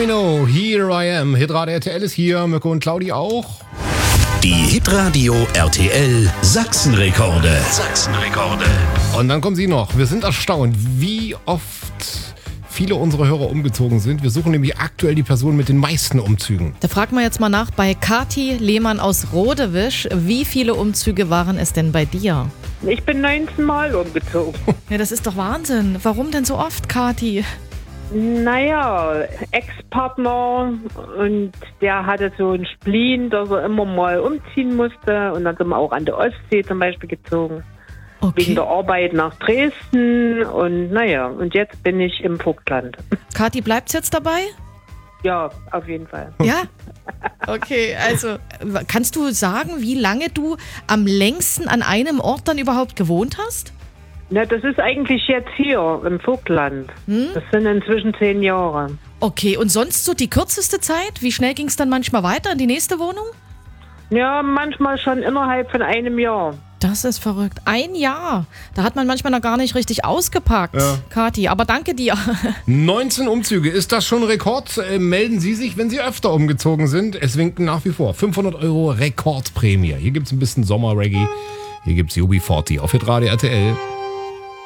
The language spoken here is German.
Domino, Here I Am. Hitradio RTL ist hier, Mirko und Claudi auch. Die Hitradio RTL Sachsenrekorde. Sachsenrekorde. Und dann kommen sie noch. Wir sind erstaunt, wie oft viele unserer Hörer umgezogen sind. Wir suchen nämlich aktuell die Person mit den meisten Umzügen. Da fragen wir jetzt mal nach bei Kathi Lehmann aus Rodewisch. Wie viele Umzüge waren es denn bei dir? Ich bin 19 Mal umgezogen. Ja, das ist doch Wahnsinn. Warum denn so oft, Kathi? Naja, Ex-Partner und der hatte so einen Spleen, dass er immer mal umziehen musste. Und dann sind wir auch an der Ostsee zum Beispiel gezogen. Wegen der Arbeit nach Dresden und naja, und jetzt bin ich im Vogtland. Kathi, bleibt's jetzt dabei? Ja, auf jeden Fall. Ja? Okay, also kannst du sagen, wie lange du am längsten an einem Ort dann überhaupt gewohnt hast? Na, das ist eigentlich jetzt hier im Vogtland. Das sind inzwischen 10 Jahre. Okay, und sonst so die kürzeste Zeit? Wie schnell ging es dann manchmal weiter in die nächste Wohnung? Ja, manchmal schon innerhalb von einem Jahr. Das ist verrückt. 1 Jahr. Da hat man manchmal noch gar nicht richtig ausgepackt, ja. Kathi. Aber danke dir. 19 Umzüge. Ist das schon ein Rekord? Melden Sie sich, wenn Sie öfter umgezogen sind. Es winken nach wie vor 500 € Rekordprämie. Hier gibt es ein bisschen Sommer-Reggae. Hier gibt es UB40 auf Hitradio RTL.